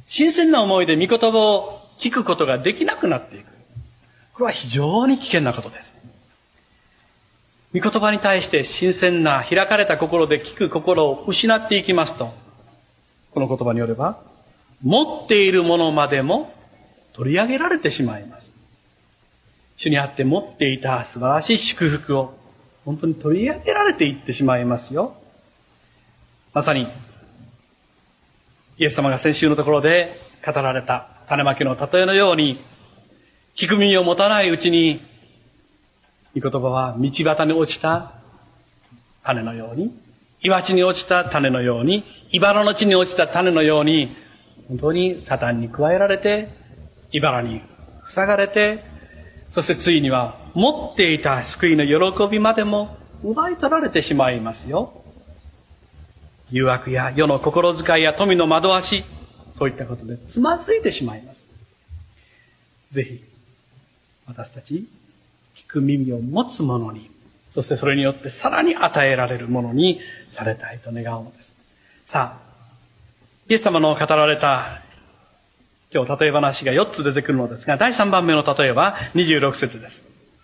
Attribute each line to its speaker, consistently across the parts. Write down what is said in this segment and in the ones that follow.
Speaker 1: 新鮮な思いで御言葉を聞くことができなくなっていく。これは非常に危険なことです。御言葉に対して新鮮な開かれた心で聞く心を失っていきますと、この言葉によれば、持っているものまでも取り上げられてしまいます。主にあって持っていた素晴らしい祝福を本当に取り上げられていってしまいますよ。まさにイエス様が先週のところで語られた種まきの例えのように、聞く耳を持たないうちに御言葉は道端に落ちた種のように、岩地に落ちた種のように、茨の地に落ちた種のように、本当にサタンに加えられて、茨に塞がれて、そしてついには持っていた救いの喜びまでも奪い取られてしまいますよ。誘惑や世の心遣いや富の惑わし、そういったことでつまずいてしまいます。ぜひ私たち聞く耳を持つ者に、そしてそれによってさらに与えられるものにされたいと願うのです。さあ、イエス様の語られた今日例え話が4つ出てくるのですが、第3番目の例えは26節です。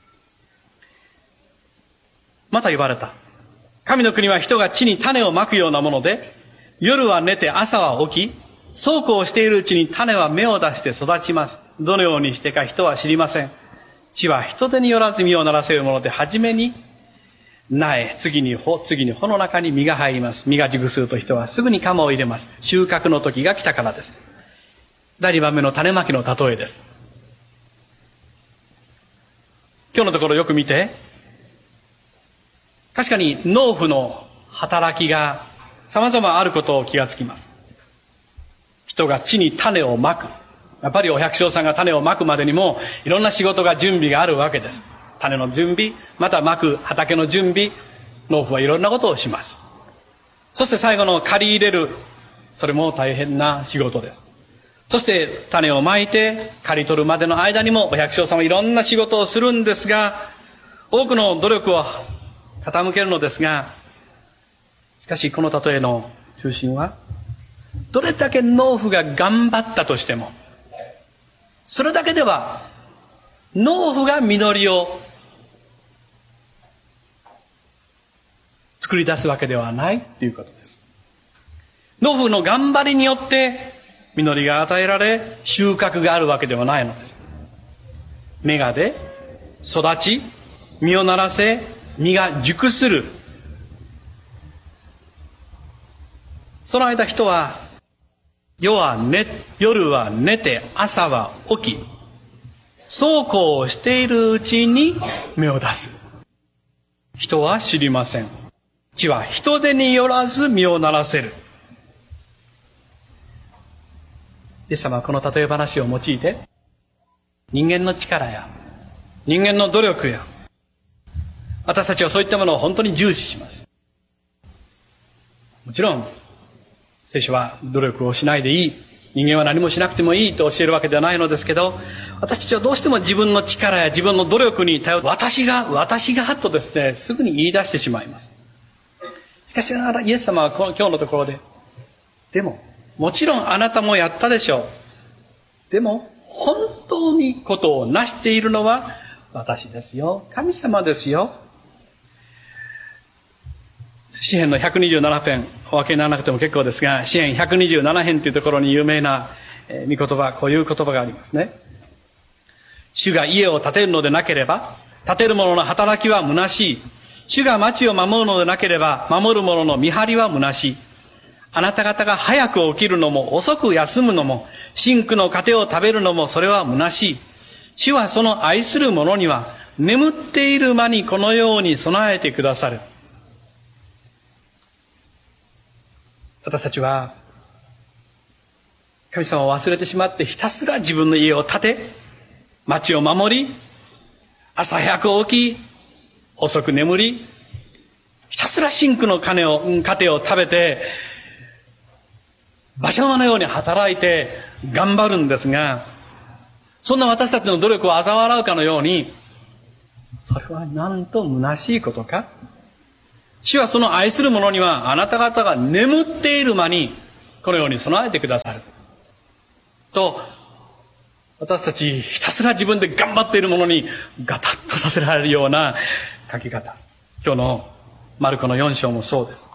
Speaker 1: また言われた。神の国は人が地に種をまくようなもので、夜は寝て朝は起き、そうこうしているうちに種は芽を出して育ちます。どのようにしてか人は知りません。地は人手によらず実をならせるもので、はじめに苗、次に穂の中に実が入ります。実が熟すると人はすぐに鎌を入れます。収穫の時が来たからです。第2番目の種まきの例えです。今日のところよく見て、確かに農夫の働きが様々あることを気がつきます。人が地に種をまく。やっぱりお百姓さんが種をまくまでにもいろんな仕事が準備があるわけです。種の準備、またまく畑の準備、農夫はいろんなことをします。そして最後の刈り入れる、それも大変な仕事です。そして種をまいて刈り取るまでの間にもお百姓さんはいろんな仕事をするんですが、多くの努力を傾けるのですが、しかしこの例えの中心は、どれだけ農夫が頑張ったとしても、それだけでは農夫が実りを作り出すわけではないということです。農夫の頑張りによって実りが与えられ、収穫があるわけではないのです。芽が出、育ち、実をならせ、実が熟する。その間人は、夜は寝て朝は起き、そうこうしているうちに芽を出す。人は知りません。地は人手によらず実をならせる。イエス様はこの例え話を用いて、人間の力や人間の努力や、私たちはそういったものを本当に重視します。もちろん聖書は努力をしないでいい、人間は何もしなくてもいいと教えるわけではないのですけど、私たちはどうしても自分の力や自分の努力に頼って、私がとですね、すぐに言い出してしまいます。しかしながらイエス様は今日のところで、でももちろんあなたもやったでしょう。でも本当にことを成しているのは私ですよ。神様ですよ。詩編の127編、お分けにならなくても結構ですが、詩編127編というところに有名な御言葉、こういう言葉がありますね。主が家を建てるのでなければ、建てる者の働きは虚しい。主が町を守るのでなければ、守る者の見張りは虚しい。あなた方が早く起きるのも遅く休むのも、真紅の糧を食べるのもそれは虚しい。主はその愛する者には、眠っている間にこのように備えてくださる。私たちは神様を忘れてしまってひたすら自分の家を建て、町を守り、朝早く起き、遅く眠り、ひたすら真紅の糧を食べて、馬車馬のように働いて頑張るんですが、そんな私たちの努力を嘲笑うかのように、それはなんと虚しいことか。主はその愛する者には、あなた方が眠っている間にこのように備えてくださる。 と、私たちひたすら自分で頑張っているものにガタッとさせられるような書き方。今日のマルコの4章もそうです。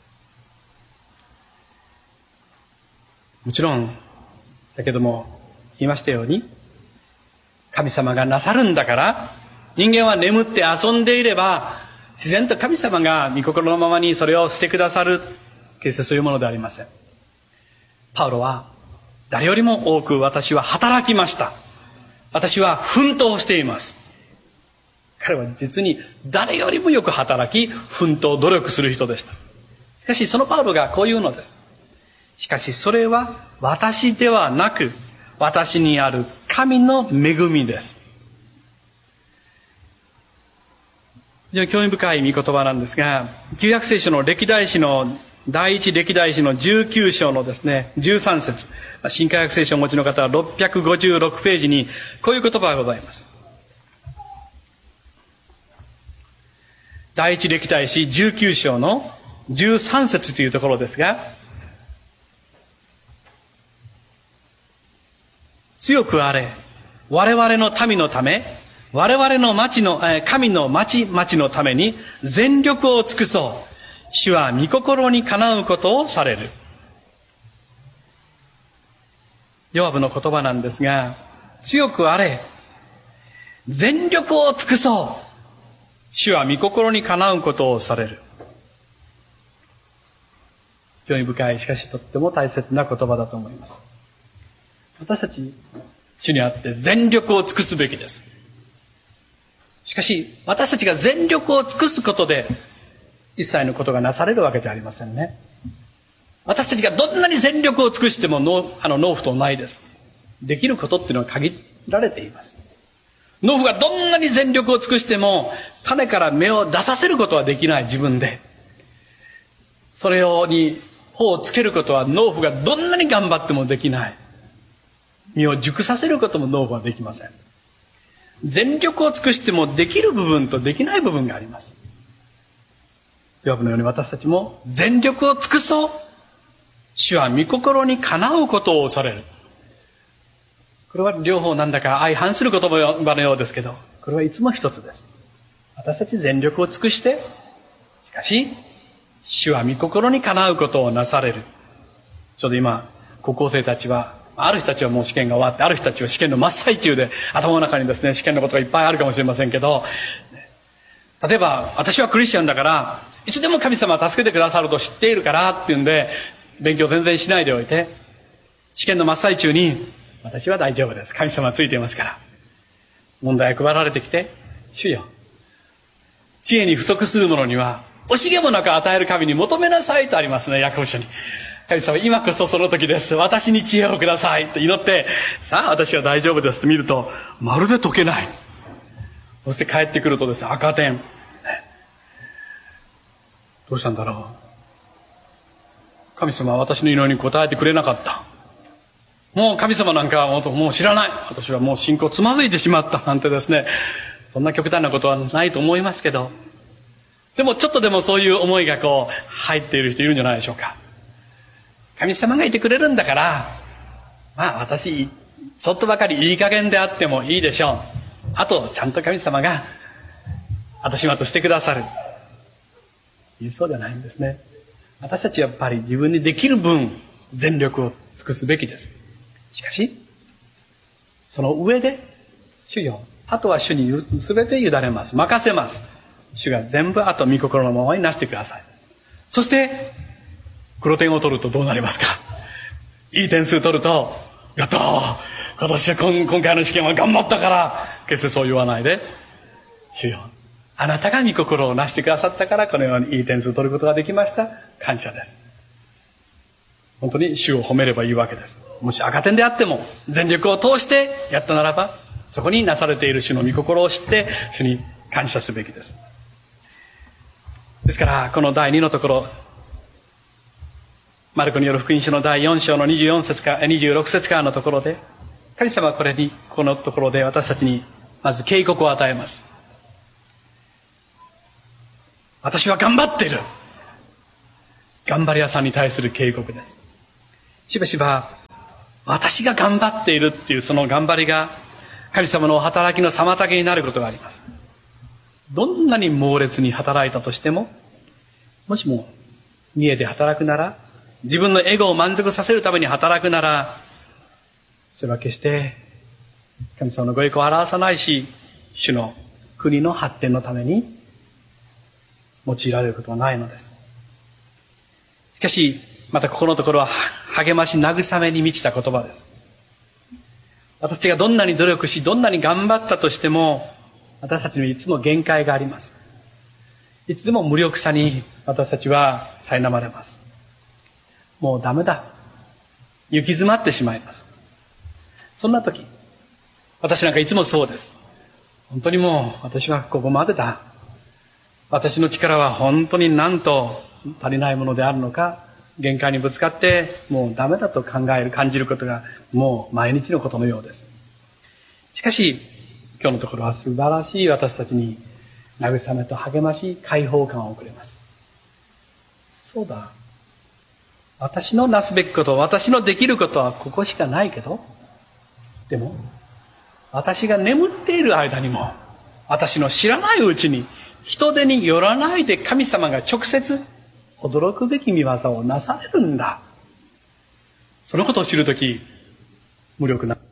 Speaker 1: もちろん、だけども言いましたように、神様がなさるんだから、人間は眠って遊んでいれば、自然と神様が御心のままにそれをしてくださる。決してそういうものではありません。パウロは、誰よりも多く私は働きました。私は奮闘しています。彼は実に誰よりもよく働き、奮闘、努力する人でした。しかしそのパウロがこう言うのです。しかしそれは私ではなく、私にある神の恵みです。非常に興味深い御言葉なんですが、旧約聖書の歴代史の第一歴代史の19章のですね、13節。新科学聖書をお持ちの方は656ページにこういう言葉がございます。第一歴代史19章の13節というところですが、強くあれ、我々の民のため、我々の神の町のために全力を尽くそう。主は御心にかなうことをされる。ヨアブの言葉なんですが、強くあれ、全力を尽くそう。主は御心にかなうことをされる。興味深い、しかしとっても大切な言葉だと思います。私たち、主にあって全力を尽くすべきです。しかし、私たちが全力を尽くすことで、一切のことがなされるわけじゃありませんね。私たちがどんなに全力を尽くしても農夫とないです。できることっていうのは限られています。農夫がどんなに全力を尽くしても、種から芽を出させることはできない自分で。それに穂をつけることは農夫がどんなに頑張ってもできない。実を熟させることも農夫はできません。全力を尽くしてもできる部分とできない部分があります。ヨアブのように私たちも全力を尽くそう。主は御心にかなうことをされる。これは両方なんだか相反する言葉のようですけど、これはいつも一つです。私たち全力を尽くして、しかし、主は御心にかなうことをなされる。ちょうど今、高校生たちは、ある人たちはもう試験が終わって、ある人たちは試験の真っ最中で、頭の中にですね、試験のことがいっぱいあるかもしれませんけど、例えば、私はクリスチャンだから、いつでも神様は助けてくださると知っているからっていうんで、勉強全然しないでおいて、試験の真っ最中に、私は大丈夫です。神様はついていますから。問題が配られてきて、主よ、知恵に不足する者には、惜しげもなく与える神に求めなさいとありますね、ヤコブ書に。神様、今こそその時です。私に知恵をくださいと祈って、さあ私は大丈夫ですと見ると、まるで解けない。そして帰ってくるとですね、赤点。どうしたんだろう。神様は私の祈りに応えてくれなかった。もう神様なんかもう知らない。私はもう信仰つまずいてしまったなんてですね、そんな極端なことはないと思いますけど、でもちょっとでもそういう思いが入っている人いるんじゃないでしょうか。神様がいてくれるんだから、まあ私ちょっとばかりいい加減であってもいいでしょう。あとちゃんと神様が後始末してくださる。そうじゃないんですね。私たちやっぱり自分にできる分全力を尽くすべきです。しかしその上で、主よ、あとは主に全て委ねます。任せます。主が全部あと御心のままになしてください。そして黒点を取るとどうなりますか。いい点数取ると、やったー、今年は今回の試験は頑張ったから、決してそう言わないで、主よ、あなたが御心をなしてくださったからこのようにいい点数を取ることができました。感謝です。本当に主を褒めればいいわけです。もし赤点であっても全力を通してやったならば、そこになされている主の御心を知って主に感謝すべきです。ですからこの第2のところ、マルコによる福音書の第4章の24節から26節からのところで、神様はこのところで私たちにまず警告を与えます。私は頑張っている。頑張り屋さんに対する警告です。しばしば私が頑張っているっていうその頑張りが神様の働きの妨げになることがあります。どんなに猛烈に働いたとしても、もしも見栄で働くなら、自分のエゴを満足させるために働くなら、それは決して神様のご栄光を表さないし、主の国の発展のために用いられることはないのです。しかし、またここのところは励まし慰めに満ちた言葉です。私がどんなに努力し、どんなに頑張ったとしても、私たちにはいつも限界があります。いつでも無力さに私たちは苛まれます。もうダメだ。行き詰まってしまいます。そんな時、私なんかいつもそうです。本当にもう私はここまでだ。私の力は本当になんと足りないものであるのか、限界にぶつかってもうダメだと感じることがもう毎日のことのようです。しかし、今日のところは素晴らしい私たちに慰めと励まし、解放感をくれます。そうだ。私のなすべきこと、私のできることはここしかないけど、でも、私が眠っている間にも、私の知らないうちに、人手によらないで神様が直接、驚くべき見業をなされるんだ。そのことを知るとき、無力な。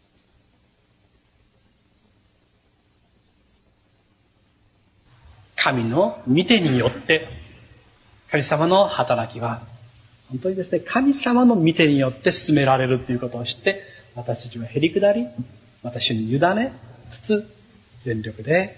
Speaker 1: 神の御手によって、神様の働きは、本当にですね、神様の御手によって進められるということを知って、私たちはへりくだり、私に委ねつつ、全力で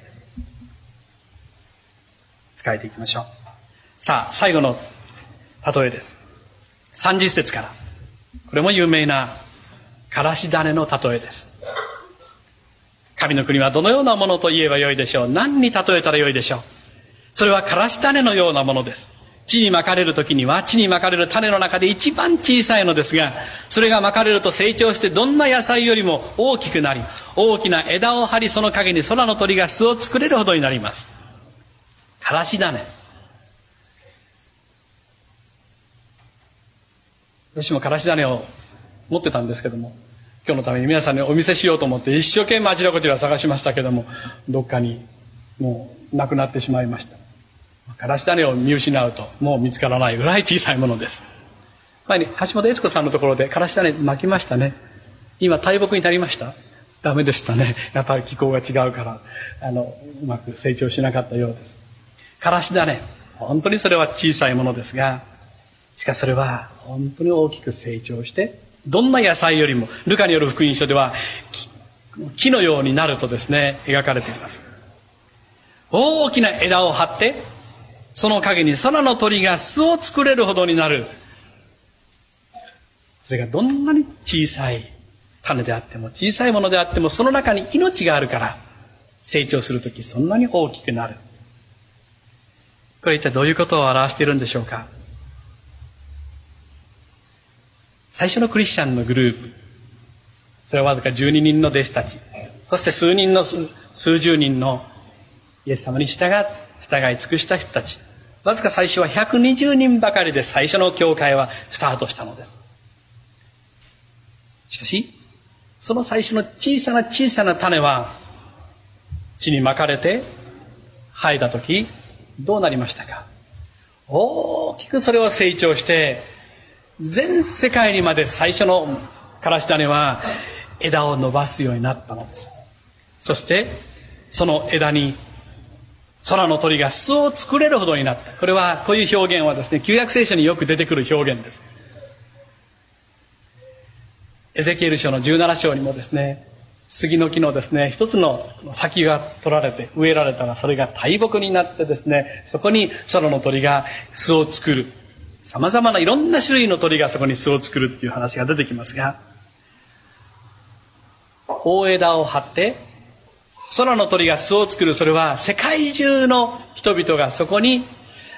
Speaker 1: 使えていきましょう。さあ、最後の例えです。30節から。これも有名な、からし種の例えです。神の国はどのようなものと言えばよいでしょう。何に例えたらよいでしょう。それはからし種のようなものです。地にまかれるときには、地にまかれる種の中で一番小さいのですが、それがまかれると成長してどんな野菜よりも大きくなり、大きな枝を張り、その陰に空の鳥が巣を作れるほどになります。からし種。私もからし種を持ってたんですけども、今日のために皆さんにお見せしようと思って一生懸命あちらこちら探しましたけども、どっかにもうなくなってしまいました。からし種を見失うともう見つからないぐらい小さいものです。前に橋本悦子さんのところでからし種巻きましたね。今大木になりました？ダメでしたね。やっぱり気候が違うからうまく成長しなかったようです。からし種、本当にそれは小さいものですが、しかしそれは本当に大きく成長して、どんな野菜よりも、ルカによる福音書では木のようになるとですね、描かれています。大きな枝を張って、その陰に空の鳥が巣を作れるほどになる。それがどんなに小さい種であっても、小さいものであっても、その中に命があるから、成長するときそんなに大きくなる。これ一体どういうことを表しているんでしょうか。最初のクリスチャンのグループ、それはわずか12人の弟子たち、そして数十人のイエス様に従い尽くした人たち、わずか最初は120人ばかりで最初の教会はスタートしたのです。しかし、その最初の小さな小さな種は地にまかれて生えたときどうなりましたか。大きくそれを成長して全世界にまで最初のからし種は枝を伸ばすようになったのです。そしてその枝に空の鳥が巣を作れるほどになった。これはこういう表現はですね、旧約聖書によく出てくる表現です。エゼキエル書の17章にもですね、杉の木のですね、一つの先が取られて植えられたら、それが大木になってですね、そこに空の鳥が巣を作る。様々ないろんな種類の鳥がそこに巣を作るっていう話が出てきますが、大枝を張って空の鳥が巣を作る。それは世界中の人々がそこに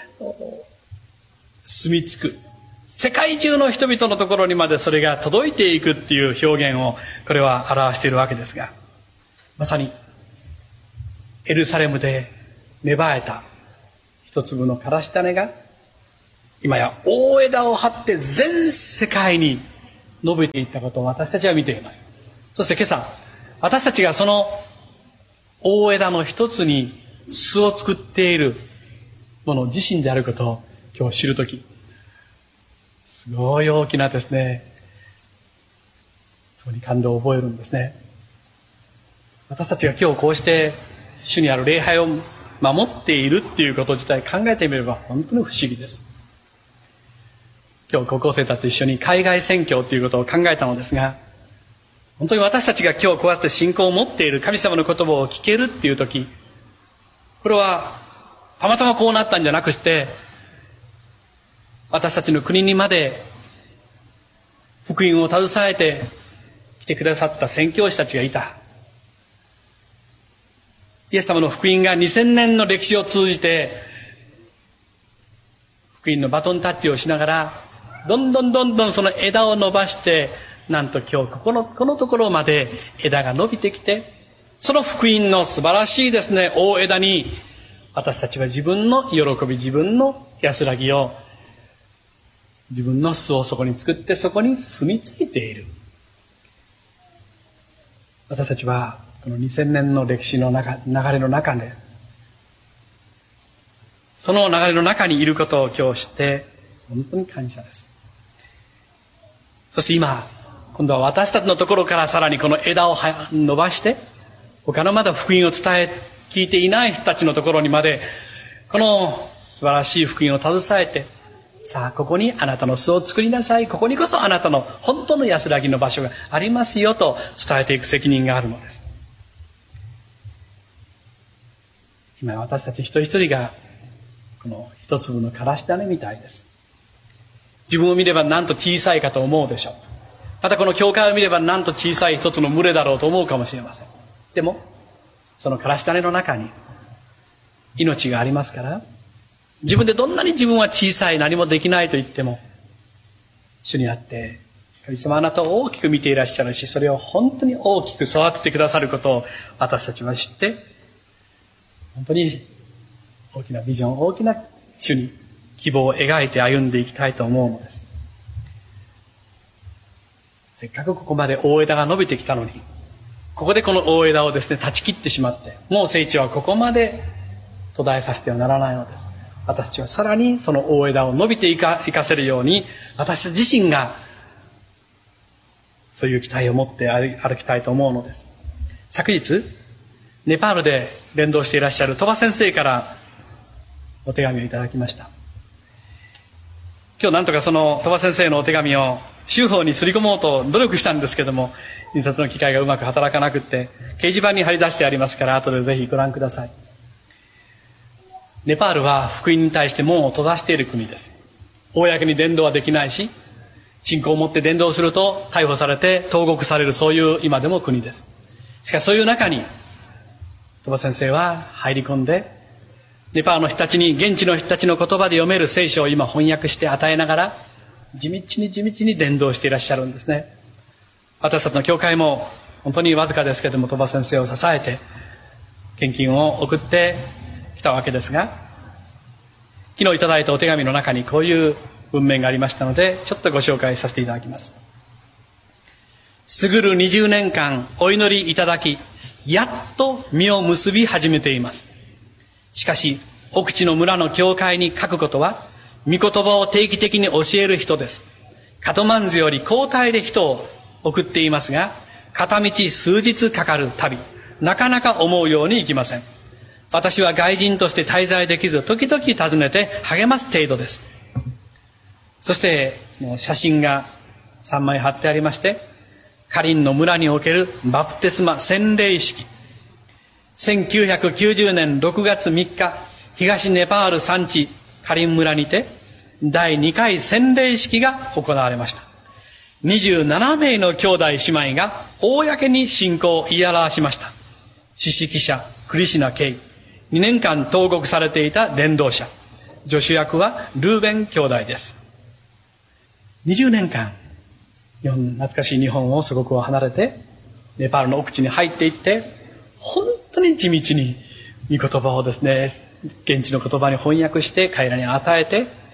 Speaker 1: 住み着く。世界中の人々のところにまでそれが届いていくっていう表現をこれは表しているわけですが、まさにエルサレムで芽生えた一粒のからし種が今や大枝を張って全世界に伸びていったことを私たちは見ています。そして今朝、私たちがその大枝の一つに巣を作っているもの自身であることを今日知るとき、すごい大きなですね、そこに感動を覚えるんですね。私たちが今日こうして主にある礼拝を守っているっていうこと自体考えてみれば本当に不思議です。今日高校生たちと一緒に海外宣教ということを考えたのですが、本当に私たちが今日こうやって信仰を持っている神様の言葉を聞けるっていうとき、これはたまたまこうなったんじゃなくして、私たちの国にまで福音を携えて来てくださった宣教師たちがいた。イエス様の福音が2000年の歴史を通じて福音のバトンタッチをしながらどんどんその枝を伸ばして、なんと今日このところまで枝が伸びてきて、その福音の素晴らしいですね、大枝に私たちは自分の喜び、自分の安らぎを、自分の巣をそこに作ってそこに住み着いている。私たちはこの2000年の歴史の流れの中で、その流れの中にいることを今日知って本当に感謝です。そして今度は私たちのところからさらにこの枝を伸ばして、他のまだ福音を聞いていない人たちのところにまでこの素晴らしい福音を携えて、さあここにあなたの巣を作りなさい、ここにこそあなたの本当の安らぎの場所がありますよと伝えていく責任があるのです。今私たち一人一人がこの一粒のからし種みたいです。自分を見ればなんと小さいかと思うでしょう。またこの教会を見ればなんと小さい一つの群れだろうと思うかもしれません。でもそのからし種の中に命がありますから、自分でどんなに自分は小さい、何もできないと言っても、主にあって神様あなたを大きく見ていらっしゃるし、それを本当に大きく育ててくださることを私たちは知って、本当に大きなビジョン、大きな主に希望を描いて歩んでいきたいと思うのです。せっかくここまで大枝が伸びてきたのに、ここでこの大枝をですね断ち切ってしまって、もう聖地はここまで途絶えさせてはならないのです。私たちはさらにその大枝を伸びていかせるように、私自身がそういう期待を持って歩きたいと思うのです。昨日ネパールで伝道していらっしゃる鳥羽先生からお手紙をいただきました。今日なんとかその鳥羽先生のお手紙を州法にすり込もうと努力したんですけども、印刷の機械がうまく働かなくって、掲示板に貼り出してありますから、後でぜひご覧ください。ネパールは福音に対して門を閉ざしている国です。公に伝道はできないし、信仰を持って伝道すると逮捕されて投獄される、そういう今でも国です。しかしそういう中に鳥羽先生は入り込んで、ネパールの人たちに、現地の人たちの言葉で読める聖書を今翻訳して与えながら、地道に伝道していらっしゃるんですね。私たちの教会も本当にわずかですけれども、鳥羽先生を支えて献金を送ってきたわけですが、昨日いただいたお手紙の中にこういう文面がありましたので、ちょっとご紹介させていただきます。過ぐる20年間お祈りいただき、やっと実を結び始めています。しかし奥地の村の教会に書くことは、御言葉を定期的に教える人です。カトマンズより交代で人を送っていますが、片道数日かかる旅、なかなか思うようにいきません。私は外人として滞在できず、時々訪ねて励ます程度です。そしてもう写真が3枚貼ってありまして、カリンの村におけるバプテスマ洗礼式、1990年6月3日、東ネパール山地カリン村にて第2回洗礼式が行われました。27名の兄弟姉妹が公に信仰を言い表しました。司式者クリシナ・ケイ、2年間投獄されていた伝道者、助手役はルーベン兄弟です。20年間懐かしい日本を祖国を離れてネパールの奥地に入っていって、本当に地道に御言葉をですね、現地の言葉に翻訳して彼らに与えて、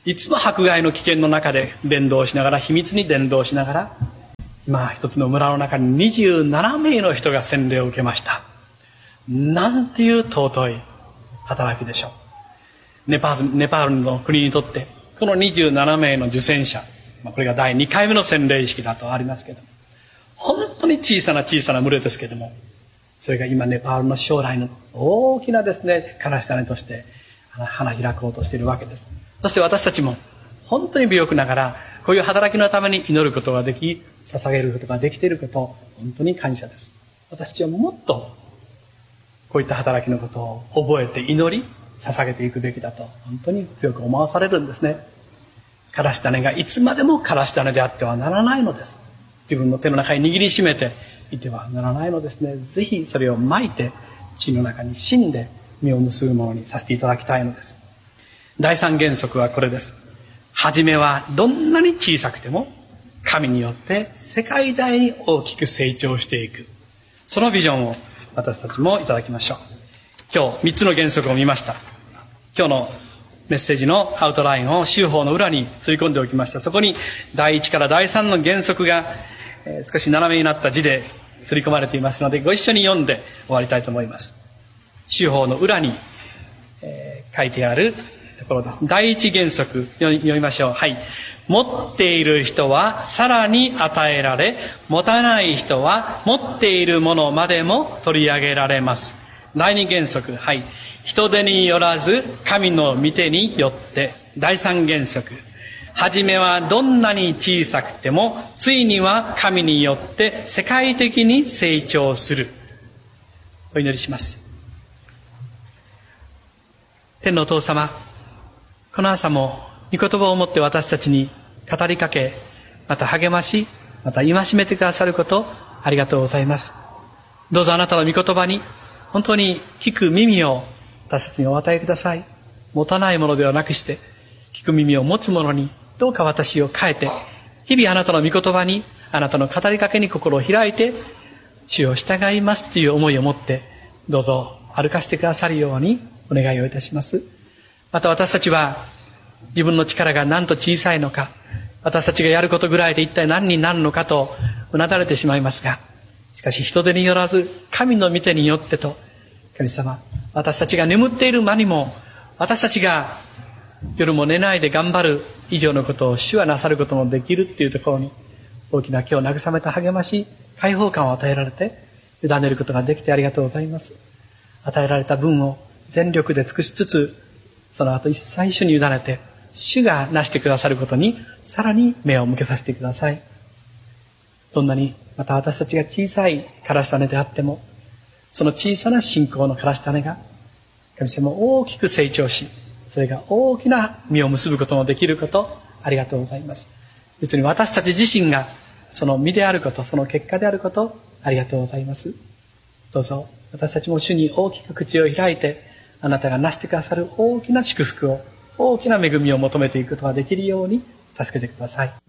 Speaker 1: いつも迫害の危険の中で伝道しながら、秘密に伝道しながら、今一つの村の中に27名の人が洗礼を受けました。なんていう尊い働きでしょう。ネパールの国にとってこの27名の受洗者、これが第2回目の洗礼式だとありますけども、本当に小さな群れですけども、それが今ネパールの将来の大きなですね、からし種として花開こうとしているわけです。そして私たちも本当に微力ながらこういう働きのために祈ることができ、捧げることができていることを本当に感謝です。私たちはもっとこういった働きのことを覚えて祈り捧げていくべきだと本当に強く思わされるんですね。からし種がいつまでもからし種であってはならないのです。自分の手の中に握りしめていてはならないのですね。ぜひそれをまいて地の中に死んで実を結ぶものにさせていただきたいのです。第三原則はこれです。はじめはどんなに小さくても神によって世界大に大きく成長していく、そのビジョンを私たちもいただきましょう。今日3つの原則を見ました。今日のメッセージのアウトラインを週報の裏に刷り込んでおきました。そこに第1から第3の原則が少し斜めになった字で刷り込まれていますので、ご一緒に読んで終わりたいと思います。週報の裏に書いてあるところです。第一原則読みましょう。はい。持っている人はさらに与えられ、持たない人は持っているものまでも取り上げられます。第二原則、はい。人手によらず神の御手によって。第三原則、はじめはどんなに小さくてもついには神によって世界的に成長する。お祈りします。天のお父様、この朝も御言葉をもって私たちに語りかけ、また励まし、また戒めてくださることありがとうございます。どうぞあなたの御言葉に本当に聞く耳を私たちにお与えください。持たないものではなくして聞く耳を持つ者にどうか私を変えて、日々あなたの御言葉に、あなたの語りかけに心を開いて主を従いますという思いを持ってどうぞ歩かせてくださるようにお願いをいたします。また私たちは自分の力がなんと小さいのか、私たちがやることぐらいで一体何になるのかとうなだれてしまいますが、しかし人手によらず神の御手によってと、神様、私たちが眠っている間にも、私たちが夜も寝ないで頑張る以上のことを主はなさることもできるっていうところに、大きな今日慰めた励まし、解放感を与えられて委ねることができてありがとうございます。与えられた分を全力で尽くしつつ、その後一切主に委ねて主がなしてくださることにさらに目を向けさせてください。どんなにまた私たちが小さいからし種であっても、その小さな信仰のからし種が神様を大きく成長し、それが大きな実を結ぶことのできること、ありがとうございます。実に私たち自身がその実であること、その結果であること、ありがとうございます。どうぞ私たちも主に大きく口を開いて、あなたがなしてくださる大きな祝福を、大きな恵みを求めていくことができるように助けてください。